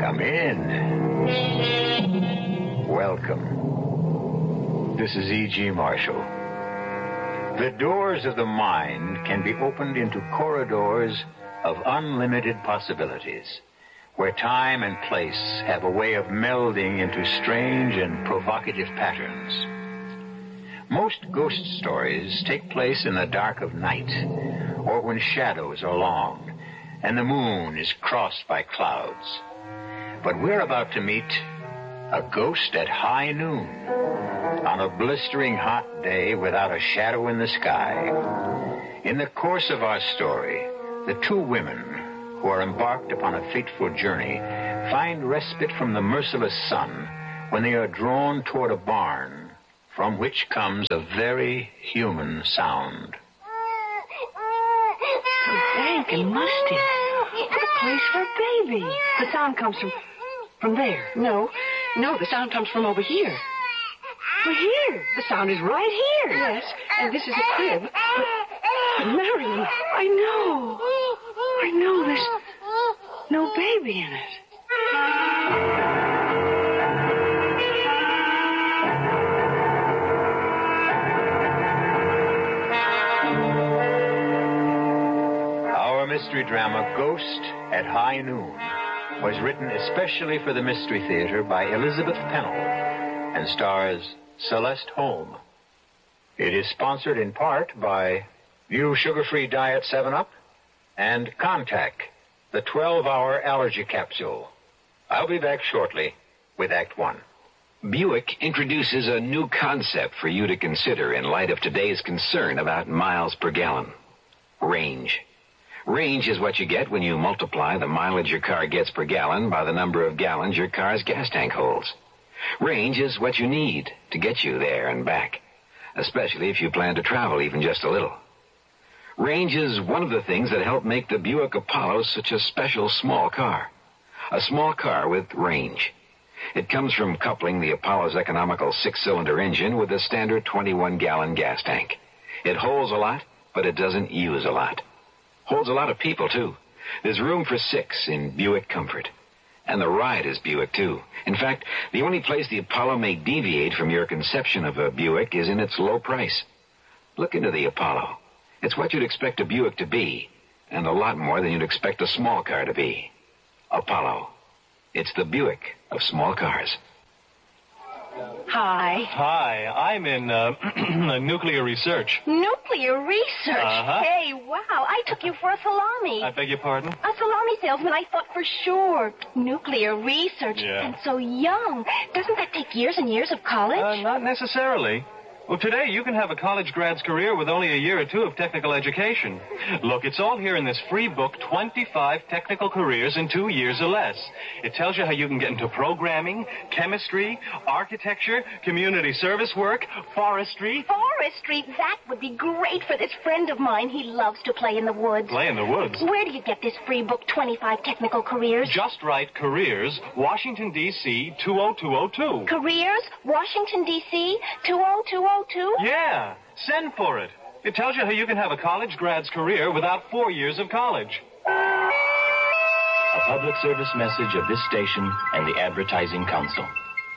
Come in. Welcome. This is E.G. Marshall. The doors of the mind can be opened into corridors of unlimited possibilities, where time and place have a way of melding into strange and provocative patterns. Most ghost stories take place in the dark of night, or when shadows are long and the moon is crossed by clouds. But we're about to meet a ghost at high noon, on a blistering hot day without a shadow in the sky. In the course of our story, the two women who are embarked upon a fateful journey find respite from the merciless sun when they are drawn toward a barn from which comes a very human sound. So dank and musty. What a place for a baby. The sound comes from there. No, the sound comes from over here. Well, here. The sound is right here. Yes, and this is a crib. But Marion, I know there's no baby in it. Mystery drama Ghost at High Noon was written especially for the Mystery Theater by Elizabeth Pennell and stars Celeste Holm. It is sponsored in part by New Sugar-Free Diet 7-Up and Contact, the 12-hour allergy capsule. I'll be back shortly with Act 1. Buick introduces a new concept for you to consider in light of today's concern about miles per gallon. Range. Range is what you get when you multiply the mileage your car gets per gallon by the number of gallons your car's gas tank holds. Range is what you need to get you there and back, especially if you plan to travel even just a little. Range is one of the things that help make the Buick Apollo such a special small car. A small car with range. It comes from coupling the Apollo's economical 6-cylinder engine with a standard 21-gallon gas tank. It holds a lot, but it doesn't use a lot. Holds a lot of people, too. There's room for 6 in Buick Comfort. And the ride is Buick, too. In fact, the only place the Apollo may deviate from your conception of a Buick is in its low price. Look into the Apollo. It's what you'd expect a Buick to be, and a lot more than you'd expect a small car to be. Apollo. It's the Buick of small cars. Hi. Hi, I'm in nuclear research. Nuclear research? Uh-huh. Hey, wow, I took you for a salami. I beg your pardon? A salami salesman, I thought for sure. Nuclear research. Yeah. And so young. Doesn't that take years and years of college? Not necessarily. Well, today you can have a college grad's career with only a year or two of technical education. Look, it's all here in this free book, 25 Technical Careers in 2 years or less. It tells you how you can get into programming, chemistry, architecture, community service work, forestry. Forestry? That would be great for this friend of mine. He loves to play in the woods. Play in the woods? Where do you get this free book, 25 Technical Careers? Just Right Careers, Washington, D.C., 20202. Careers? Washington, D.C., 20202? Yeah, send for it. It tells you how you can have a college grad's career without 4 years of college. A public service message of this station and the Advertising Council.